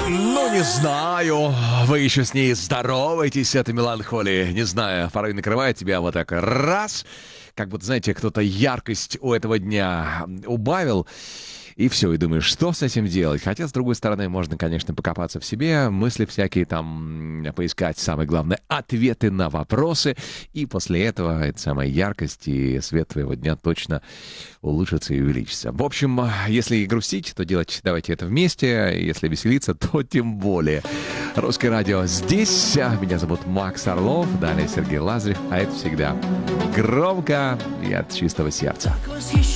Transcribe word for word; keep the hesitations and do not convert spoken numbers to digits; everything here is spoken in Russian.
Ну, не знаю. Вы еще с ней здороваетесь, это меланхолия. Не знаю, порой накрывает тебя вот так раз. Как будто, знаете, кто-то яркость у этого дня убавил. И все, и думаешь, что с этим делать? Хотя, с другой стороны, можно, конечно, покопаться в себе, мысли всякие там, поискать, самое главное, ответы на вопросы. И после этого эта самая яркость и свет твоего дня точно улучшится и увеличится. В общем, если и грустить, то делать давайте это вместе. Если веселиться, то тем более. Русское радио здесь. Меня зовут Макс Орлов, далее Сергей Лазарев. А это всегда громко и от чистого сердца.